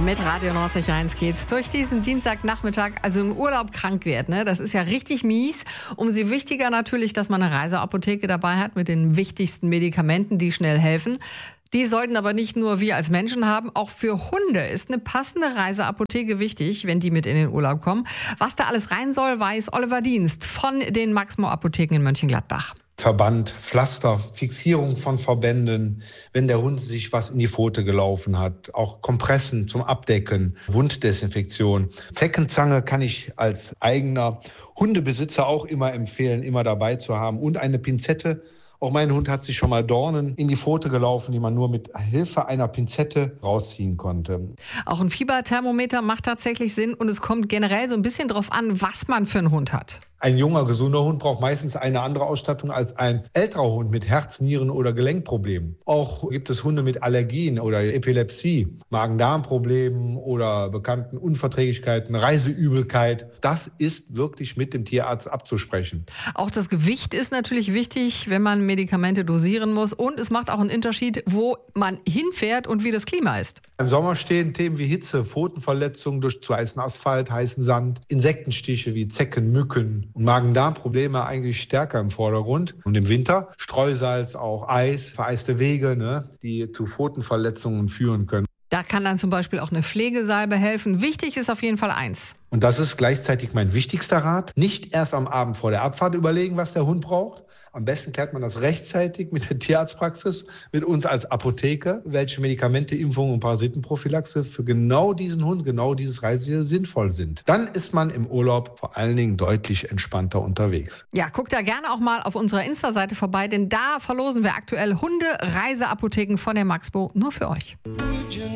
Mit Radio 90.1 geht's durch diesen Dienstagnachmittag, also im Urlaub krank wird. Ne? Das ist ja richtig mies. Umso wichtiger natürlich, dass man eine Reiseapotheke dabei hat mit den wichtigsten Medikamenten, die schnell helfen. Die sollten aber nicht nur wir als Menschen haben, auch für Hunde ist eine passende Reiseapotheke wichtig, wenn die mit in den Urlaub kommen. Was da alles rein soll, weiß Oliver Dienst von den Max-Mo-Apotheken in Mönchengladbach. Verband, Pflaster, Fixierung von Verbänden, wenn der Hund sich was in die Pfote gelaufen hat, auch Kompressen zum Abdecken, Wunddesinfektion. Zeckenzange kann ich als eigener Hundebesitzer auch immer empfehlen, immer dabei zu haben, und eine Pinzette. Auch mein Hund hat sich schon mal Dornen in die Pfote gelaufen, die man nur mit Hilfe einer Pinzette rausziehen konnte. Auch ein Fieberthermometer macht tatsächlich Sinn und es kommt generell so ein bisschen drauf an, was man für einen Hund hat. Ein junger, gesunder Hund braucht meistens eine andere Ausstattung als ein älterer Hund mit Herz-, Nieren- oder Gelenkproblemen. Auch gibt es Hunde mit Allergien oder Epilepsie, Magen-Darm-Problemen oder bekannten Unverträglichkeiten, Reiseübelkeit. Das ist wirklich mit dem Tierarzt abzusprechen. Auch das Gewicht ist natürlich wichtig, wenn man Medikamente dosieren muss. Und es macht auch einen Unterschied, wo man hinfährt und wie das Klima ist. Im Sommer stehen Themen wie Hitze, Pfotenverletzungen durch zu heißen Asphalt, heißen Sand, Insektenstiche wie Zecken, Mücken und Magen-Darm-Probleme eigentlich stärker im Vordergrund. Und im Winter Streusalz, auch Eis, vereiste Wege, die zu Pfotenverletzungen führen können. Da kann dann zum Beispiel auch eine Pflegesalbe helfen. Wichtig ist auf jeden Fall eins. Und das ist gleichzeitig mein wichtigster Rat. Nicht erst am Abend vor der Abfahrt überlegen, was der Hund braucht. Am besten klärt man das rechtzeitig mit der Tierarztpraxis, mit uns als Apotheke, welche Medikamente, Impfungen und Parasitenprophylaxe für genau diesen Hund, genau dieses Reiseziel sinnvoll sind. Dann ist man im Urlaub vor allen Dingen deutlich entspannter unterwegs. Ja, guckt da gerne auch mal auf unserer Insta-Seite vorbei, denn da verlosen wir aktuell Hunde-Reiseapotheken von der Max-Mo nur für euch.